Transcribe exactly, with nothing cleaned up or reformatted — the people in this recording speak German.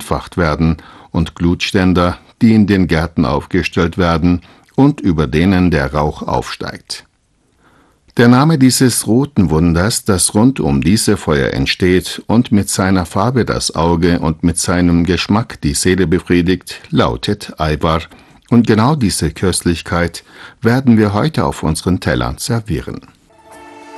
entfacht werden, und Glutständer, die in den Gärten aufgestellt werden und über denen der Rauch aufsteigt. Der Name dieses roten Wunders, das rund um diese Feuer entsteht und mit seiner Farbe das Auge und mit seinem Geschmack die Seele befriedigt, lautet Ayvar, und genau diese Köstlichkeit werden wir heute auf unseren Tellern servieren.